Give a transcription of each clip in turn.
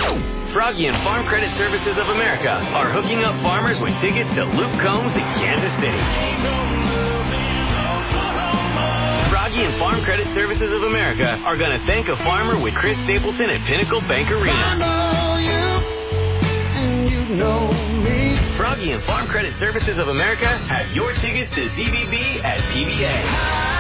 Froggy and Farm Credit Services of America are hooking up farmers with tickets to Luke Combs in Kansas City. Froggy and Farm Credit Services of America are going to thank a farmer with Chris Stapleton at Pinnacle Bank Arena. I know you, and you know me. Froggy and Farm Credit Services of America have your tickets to ZBB at PBA.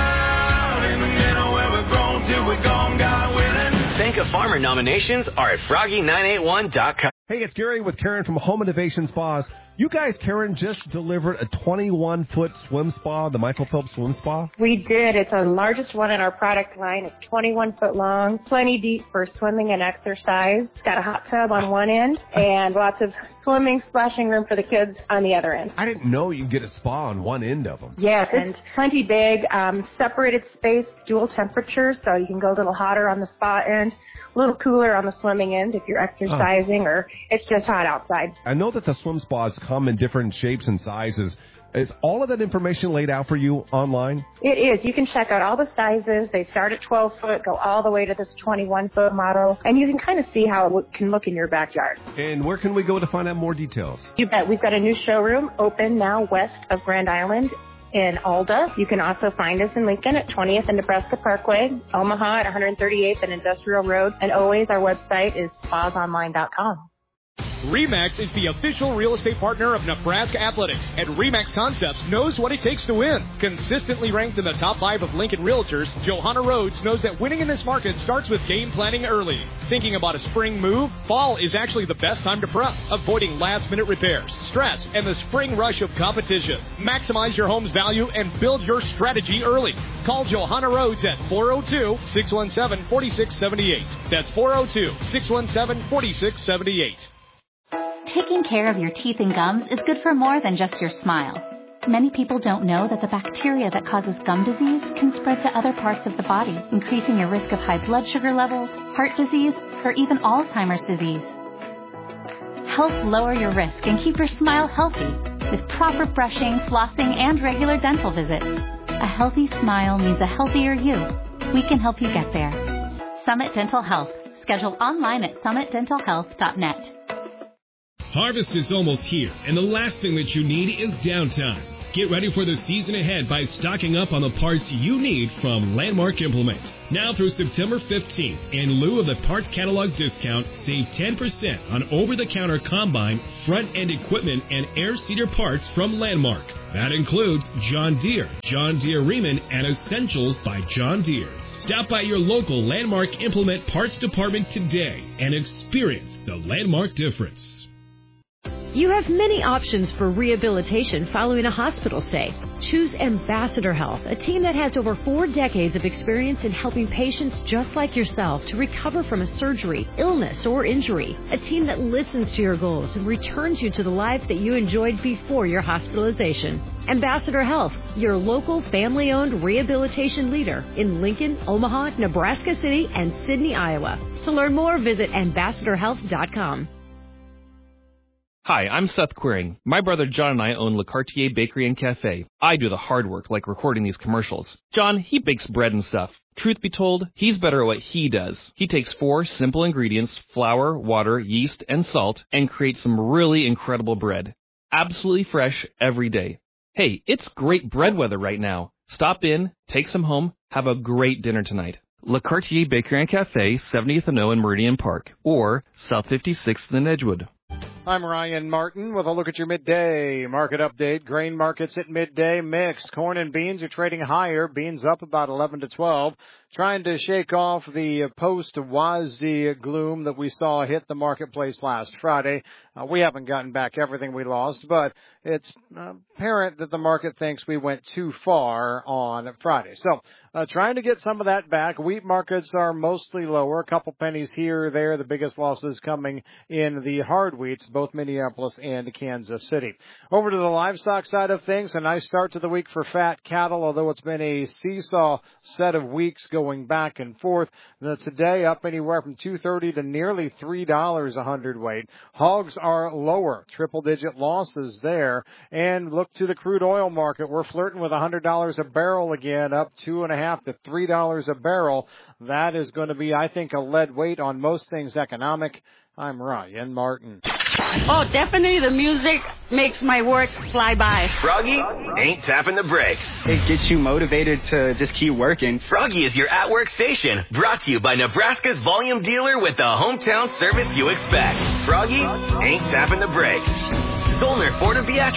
Thank a Farmer nominations are at froggy981.com. Hey, it's Gary with Karen from Home Innovation Spas. You guys, Karen, just delivered a 21-foot swim spa, the Michael Phelps Swim Spa. We did. It's the largest one in our product line. It's 21 foot long, plenty deep for swimming and exercise. It's got a hot tub on one end and lots of swimming, splashing room for the kids on the other end. I didn't know you could get a spa on one end of them. Yes, and plenty big, separated space, dual temperature, so you can go a little hotter on the spa end, a little cooler on the swimming end if you're exercising or it's just hot outside. I know that the swim spas come in different shapes and sizes. Is all of that information laid out for you online? It is. You can check out all the sizes. They start at 12 foot, go all the way to this 21 foot model, and you can kind of see how it can look in your backyard. And where can we go to find out more details? You bet. We've got a new showroom open now west of Grand Island in Alda. You can also find us in Lincoln at 20th and Nebraska Parkway, Omaha at 138th and Industrial Road, and always our website is spasonline.com. RE/MAX is the official real estate partner of Nebraska Athletics, and RE/MAX Concepts knows what it takes to win. Consistently ranked in the top 5 of Lincoln realtors, Johanna Rhodes knows that winning in this market starts with game planning early. Thinking about a spring move? Fall is actually the best time to prep, avoiding last-minute repairs, stress, and the spring rush of competition. Maximize your home's value and build your strategy early. Call Johanna Rhodes at 402-617-4678. That's 402-617-4678. Taking care of your teeth and gums is good for more than just your smile. Many people don't know that the bacteria that causes gum disease can spread to other parts of the body, increasing your risk of high blood sugar levels, heart disease, or even Alzheimer's disease. Help lower your risk and keep your smile healthy with proper brushing, flossing, and regular dental visits. A healthy smile means a healthier you. We can help you get there. Summit Dental Health. Schedule online at summitdentalhealth.net. Harvest is almost here, and the last thing that you need is downtime. Get ready for the season ahead by stocking up on the parts you need from Landmark Implement. Now through September 15th, in lieu of the parts catalog discount, save 10% on over-the-counter combine, front-end equipment, and air seeder parts from Landmark. That includes John Deere, John Deere Riemann, and Essentials by John Deere. Stop by your local Landmark Implement parts department today and experience the Landmark difference. You have many options for rehabilitation following a hospital stay. Choose Ambassador Health, a team that has over 4 decades of experience in helping patients just like yourself to recover from a surgery, illness, or injury. A team that listens to your goals and returns you to the life that you enjoyed before your hospitalization. Ambassador Health, your local family-owned rehabilitation leader in Lincoln, Omaha, Nebraska City, and Sidney, Iowa. To learn more, visit ambassadorhealth.com. Hi, I'm Seth Quiring. My brother John and I own Le Cartier Bakery and Cafe. I do the hard work, like recording these commercials. John, he bakes bread and stuff. Truth be told, he's better at what he does. He takes 4 simple ingredients, flour, water, yeast, and salt, and creates some really incredible bread. Absolutely fresh every day. Hey, it's great bread weather right now. Stop in, take some home, have a great dinner tonight. Le Cartier Bakery and Cafe, 70th and O in Meridian Park, or South 56th in Edgewood. I'm Ryan Martin with a look at your midday market update. Grain markets at midday mixed. Corn and beans are trading higher. Beans up about 11 to 12. Trying to shake off the post-WASDE gloom that we saw hit the marketplace last Friday. We haven't gotten back everything we lost, but it's apparent that the market thinks we went too far on Friday. So trying to get some of that back. Wheat markets are mostly lower, a couple pennies here or there. The biggest losses coming in the hard wheats, both Minneapolis and Kansas City. Over to the livestock side of things, a nice start to the week for fat cattle, although it's been a seesaw set of weeks going back and forth. Today up anywhere from $2.30 to nearly $3 a hundredweight. Hogs are lower, triple-digit losses there. And look to the crude oil market. We're flirting with $100 a barrel again, up $2.50 to $3 a barrel. That is going to be, I think, a lead weight on most things economic. I'm Ryan Martin. Oh, definitely the music makes my work fly by. Froggy ain't tapping the brakes. It gets you motivated to just keep working. Froggy is your at-work station, brought to you by Nebraska's volume dealer with the hometown service you expect. Froggy ain't tapping the brakes. Zollner Ford of Beatrice.